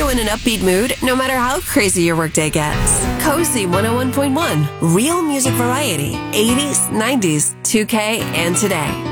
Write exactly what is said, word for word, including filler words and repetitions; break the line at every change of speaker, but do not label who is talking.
you in an upbeat mood no matter how crazy your workday gets. Cozy one oh one point one, real music variety, eighties, nineties, two K, and today.